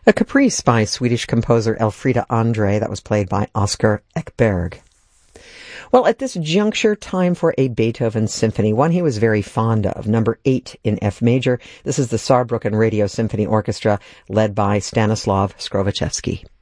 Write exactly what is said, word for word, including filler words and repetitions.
A caprice by Swedish composer Elfrida Andre, that was played by Oscar Ekberg. Well, at this juncture, time for a Beethoven symphony, one he was very fond of, number eight in F major. This is the Saarbrücken Radio Symphony Orchestra, led by Stanislav Skrovichevsky.